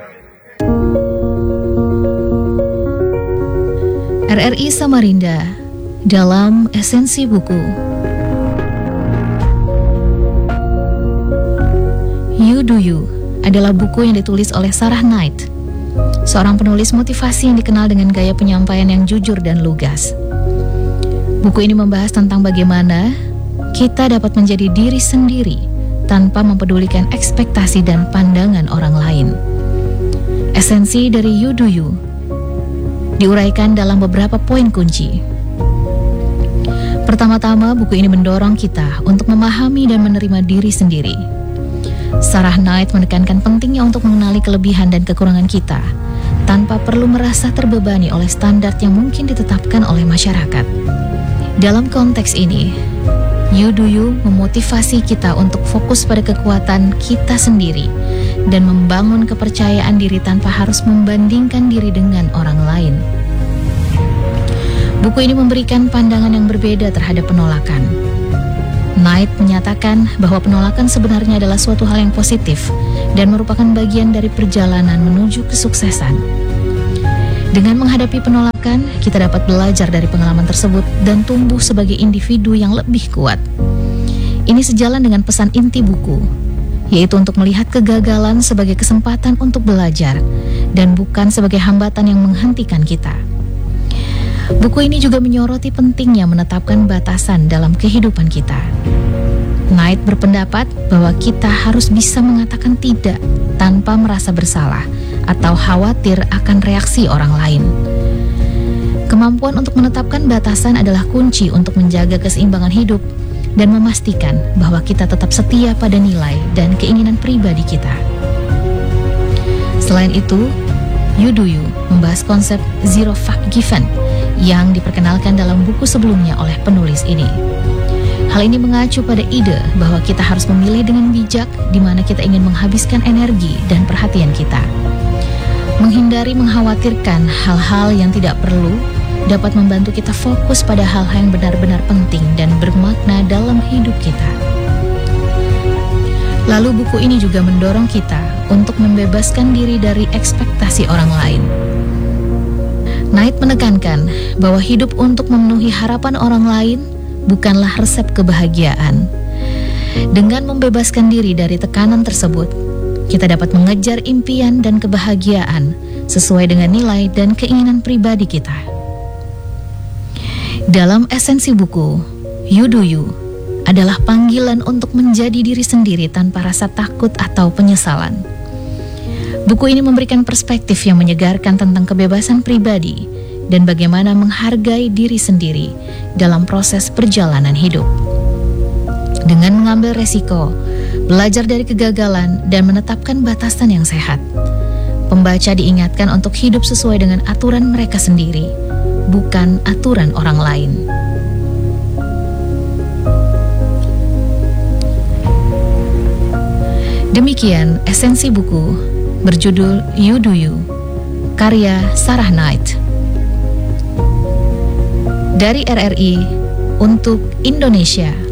RRI Samarinda dalam Esensi Buku. You Do You adalah buku yang ditulis oleh Sarah Knight, seorang penulis motivasi yang dikenal dengan gaya penyampaian yang jujur dan lugas. Buku ini membahas tentang bagaimana kita dapat menjadi diri sendiri tanpa mempedulikan ekspektasi dan pandangan orang lain. Esensi dari You Do You diuraikan dalam beberapa poin kunci. Pertama-tama, buku ini mendorong kita untuk memahami dan menerima diri sendiri. Sarah Knight menekankan pentingnya untuk mengenali kelebihan dan kekurangan kita tanpa perlu merasa terbebani oleh standar yang mungkin ditetapkan oleh masyarakat. Dalam konteks ini, You Do You memotivasi kita untuk fokus pada kekuatan kita sendiri dan membangun kepercayaan diri tanpa harus membandingkan diri dengan orang lain. Buku ini memberikan pandangan yang berbeda terhadap penolakan. Knight menyatakan bahwa penolakan sebenarnya adalah suatu hal yang positif dan merupakan bagian dari perjalanan menuju kesuksesan. Dengan menghadapi penolakan, kita dapat belajar dari pengalaman tersebut dan tumbuh sebagai individu yang lebih kuat. Ini sejalan dengan pesan inti buku, yaitu untuk melihat kegagalan sebagai kesempatan untuk belajar dan bukan sebagai hambatan yang menghentikan kita. Buku ini juga menyoroti pentingnya menetapkan batasan dalam kehidupan kita. Knight berpendapat bahwa kita harus bisa mengatakan tidak tanpa merasa bersalah atau khawatir akan reaksi orang lain. Kemampuan untuk menetapkan batasan adalah kunci untuk menjaga keseimbangan hidup dan memastikan bahwa kita tetap setia pada nilai dan keinginan pribadi kita. Selain itu, You Do You membahas konsep zero fuck given yang diperkenalkan dalam buku sebelumnya oleh penulis ini. Hal ini mengacu pada ide bahwa kita harus memilih dengan bijak di mana kita ingin menghabiskan energi dan perhatian kita. Menghindari mengkhawatirkan hal-hal yang tidak perlu dapat membantu kita fokus pada hal-hal yang benar-benar penting dan bermakna dalam hidup kita. Lalu buku ini juga mendorong kita untuk membebaskan diri dari ekspektasi orang lain. Knight menekankan bahwa hidup untuk memenuhi harapan orang lain bukanlah resep kebahagiaan. Dengan membebaskan diri dari tekanan tersebut, kita dapat mengejar impian dan kebahagiaan sesuai dengan nilai dan keinginan pribadi kita. Dalam esensi buku, You Do You adalah panggilan untuk menjadi diri sendiri tanpa rasa takut atau penyesalan. Buku ini memberikan perspektif yang menyegarkan tentang kebebasan pribadi dan bagaimana menghargai diri sendiri dalam proses perjalanan hidup. Dengan mengambil resiko, belajar dari kegagalan, dan menetapkan batasan yang sehat, pembaca diingatkan untuk hidup sesuai dengan aturan mereka sendiri, bukan aturan orang lain. Demikian esensi buku berjudul You Do You, karya Sarah Knight. Dari RRI untuk Indonesia.